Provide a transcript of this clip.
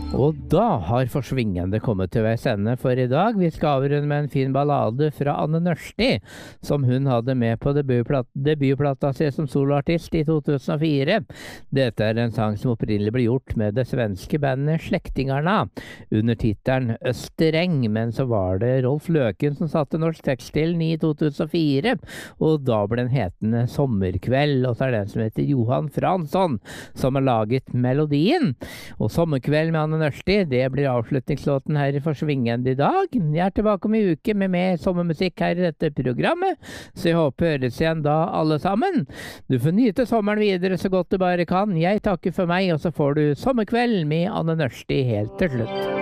Og da har Forsvingende kommet til veis ende for i dag. Vi skal avrunde med en fin ballade fra Anne Nørsti, som hun hadde med på debutplata si som soloartist i 2004. Dette er en sang som opprinnelig ble gjort med det svenske bandet Slektingarna, under tittelen Østereng, men så var det Rolf Løken som satte norsk tekst til den i 2004, og da ble den hetende Sommerkveld, og så er det en som heter Johan Fransson, som har laget melodien. Og Sommerkveld med Anne Nørsti, det blir avslutningslåten her i Forsvingende i dag. Jeg er tilbake om en uke med mer sommermusikk her i dette programmet, så jeg håper høres igjen da alle sammen. Du får nyte sommeren videre så godt du bare kan. Jeg takker for meg, og så får du Sommerkveld med Anne Nørsti helt til slutt.